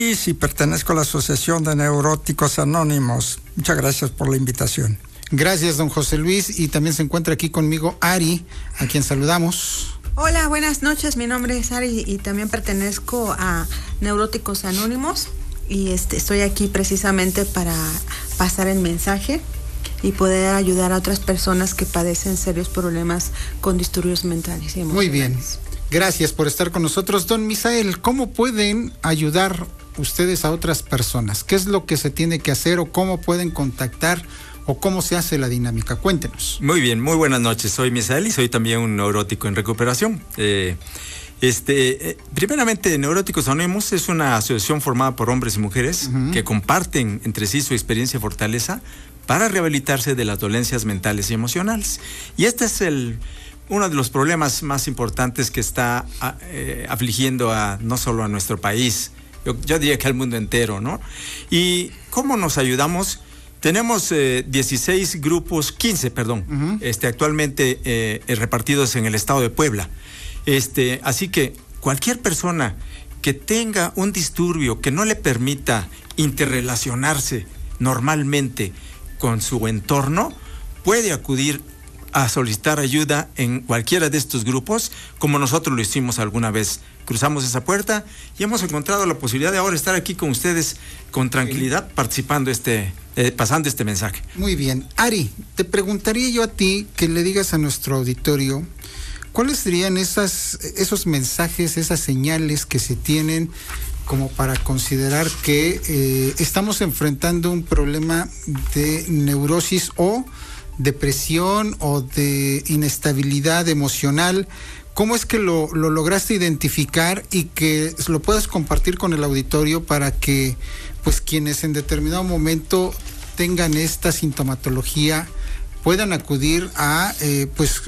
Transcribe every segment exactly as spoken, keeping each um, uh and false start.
y pertenezco a la Asociación de Neuróticos Anónimos. Muchas gracias por la invitación. Gracias, don José Luis. Y también se encuentra aquí conmigo Ari, a quien saludamos. Hola, buenas noches. Mi nombre es Ari y también pertenezco a Neuróticos Anónimos. Y este, estoy aquí precisamente para pasar el mensaje y poder ayudar a otras personas que padecen serios problemas con disturbios mentales y emocionales. Muy bien. Gracias por estar con nosotros. Don Misael, ¿cómo pueden ayudar ustedes a otras personas? ¿Qué es lo que se tiene que hacer o cómo pueden contactar o cómo se hace la dinámica? Cuéntenos. Muy bien, muy buenas noches. Soy Misael y soy también un neurótico en recuperación. Eh, este, eh, primeramente, Neuróticos Anónimos es una asociación formada por hombres y mujeres uh-huh. que comparten entre sí su experiencia y fortaleza para rehabilitarse de las dolencias mentales y emocionales. Y este es el... uno de los problemas más importantes que está eh, afligiendo a no solo a nuestro país, yo, yo diría que al mundo entero, ¿no? ¿Y cómo nos ayudamos? Tenemos eh, dieciséis grupos, quince, perdón, uh-huh. este, actualmente eh, repartidos en el estado de Puebla. Este, así que cualquier persona que tenga un disturbio que no le permita interrelacionarse normalmente con su entorno, puede acudir a solicitar ayuda en cualquiera de estos grupos, como nosotros lo hicimos alguna vez. Cruzamos esa puerta y hemos encontrado la posibilidad de ahora estar aquí con ustedes con tranquilidad, sí. participando este, eh, pasando este mensaje. Muy bien. Ari, te preguntaría yo a ti que le digas a nuestro auditorio, ¿cuáles serían esas, esos mensajes, esas señales que se tienen como para considerar que eh, estamos enfrentando un problema de neurosis o depresión o de inestabilidad emocional? ¿Cómo es que lo, lo lograste identificar y que lo puedas compartir con el auditorio para que pues quienes en determinado momento tengan esta sintomatología puedan acudir a eh, pues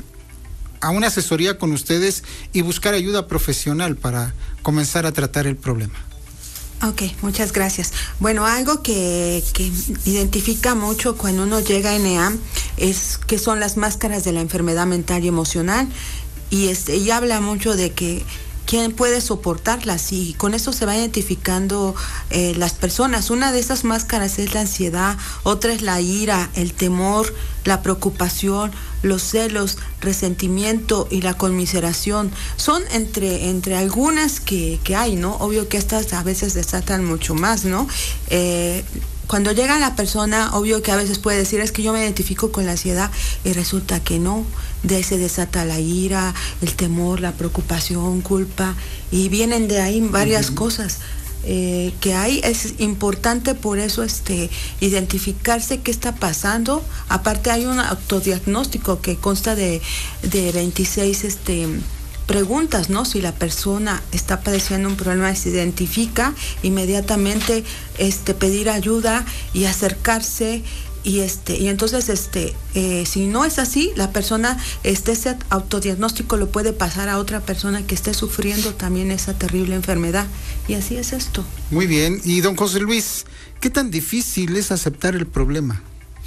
a una asesoría con ustedes y buscar ayuda profesional para comenzar a tratar el problema? Ok, muchas gracias. Bueno, algo que, que identifica mucho cuando uno llega a N E A M es que son las máscaras de la enfermedad mental y emocional, y este y habla mucho de que quién puede soportarlas, y con eso se va identificando eh, las personas. Una de esas máscaras es la ansiedad, otra es la ira, el temor, la preocupación, los celos, resentimiento y la conmiseración. Son entre, entre algunas que, que hay, ¿no? Obvio que estas a veces desatan mucho más, ¿no? Eh, Cuando llega la persona, obvio que a veces puede decir, es que yo me identifico con la ansiedad, y resulta que no. De ahí se desata la ira, el temor, la preocupación, culpa, y vienen de ahí varias uh-huh. cosas eh, que hay. Es importante por eso este identificarse qué está pasando. Aparte hay un autodiagnóstico que consta de, de veintiséis este preguntas, ¿no? Si la persona está padeciendo un problema, se identifica, inmediatamente este pedir ayuda y acercarse, y este y entonces este eh, si no es así, la persona este ese autodiagnóstico lo puede pasar a otra persona que esté sufriendo también esa terrible enfermedad, y así es esto. Muy bien. Y don José Luis, ¿qué tan difícil es aceptar el problema?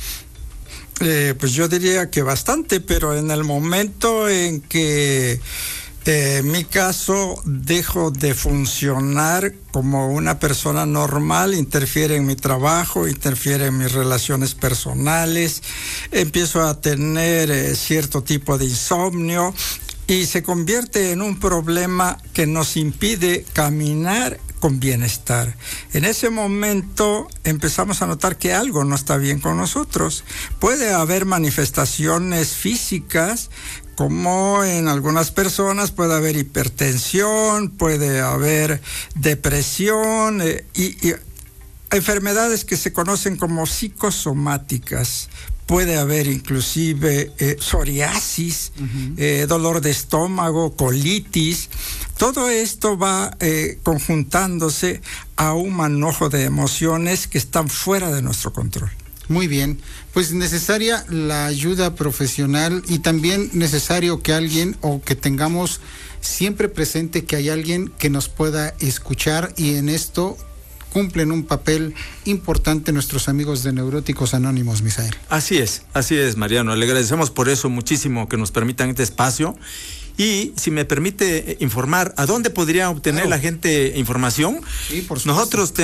Eh, pues yo diría que bastante, pero en el momento en que Eh, en mi caso, dejo de funcionar como una persona normal, interfiere en mi trabajo, interfiere en mis relaciones personales, empiezo a tener eh, cierto tipo de insomnio y se convierte en un problema que nos impide caminar con bienestar. En ese momento empezamos a notar que algo no está bien con nosotros. Puede haber manifestaciones físicas, como en algunas personas puede haber hipertensión, puede haber depresión eh, y, y enfermedades que se conocen como psicosomáticas. Puede haber inclusive eh, psoriasis, uh-huh. eh, dolor de estómago, colitis. Todo esto va eh, conjuntándose a un manojo de emociones que están fuera de nuestro control. Muy bien, pues necesaria la ayuda profesional, y también necesario que alguien, o que tengamos siempre presente que hay alguien que nos pueda escuchar, y en esto cumplen un papel importante nuestros amigos de Neuróticos Anónimos, Misael. Así es, así es, Mariano. Le agradecemos por eso muchísimo que nos permitan este espacio. Y si me permite informar, ¿a dónde podría obtener claro. la gente información? Sí, por supuesto. Nosotros tenemos